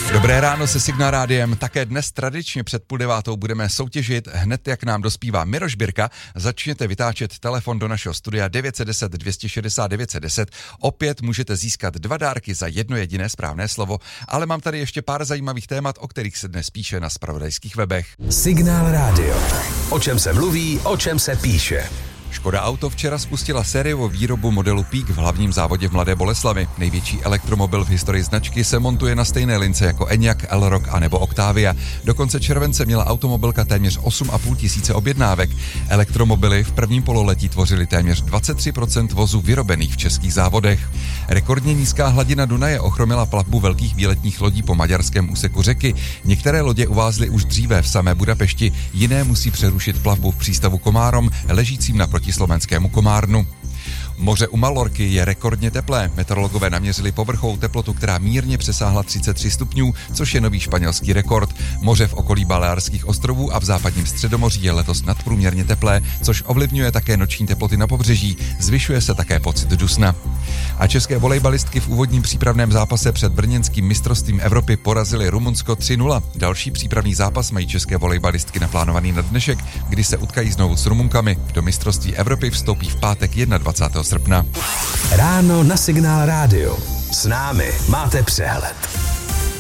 Dobré ráno se Signál Rádiem. Také dnes tradičně před 8:30 budeme soutěžit. Hned jak nám dospívá Miroš Birka, začněte vytáčet telefon do našeho studia 910 260 910. Opět můžete získat 2 dárky za jedno jediné správné slovo, ale mám tady ještě pár zajímavých témat, o kterých se dnes píše na zpravodajských webech. Signál Rádio. O čem se mluví, o čem se píše. Škoda Auto včera spustila sériovou výrobu modelu Peak v hlavním závodě v Mladé Boleslavi. Největší elektromobil v historii značky se montuje na stejné lince jako Enyaq, Elroq a nebo Octavia. Do konce července měla automobilka téměř 8,5 tisíce objednávek. Elektromobily v prvním pololetí tvořily téměř 23% vozů vyrobených v českých závodech. Rekordně nízká hladina Dunaje ochromila plavbu velkých výletních lodí po maďarském úseku řeky. Některé lodě uvázly už dříve v samé Budapešti, jiné musí přerušit plavbu v přístavu Komárom, ležícím naproti slovenskému Komárnu. Moře u Malorky je rekordně teplé. Meteorologové naměřili povrchovou teplotu, která mírně přesáhla 33 stupňů, což je nový španělský rekord. Moře v okolí Balearských ostrovů a v západním Středomoří je letos nadprůměrně teplé, což ovlivňuje také noční teploty na pobřeží. Zvyšuje se také pocit dusna. A české volejbalistky v úvodním přípravném zápase před brněnským mistrovstvím Evropy porazily Rumunsko 3-0. Další přípravný zápas mají české volejbalistky naplánovaný na dnešek, kdy se utkají znovu s Rumunkami. Do mistrovství Evropy vstoupí v pátek 21. srpna. Ráno na Signál Rádio. S námi máte přehled.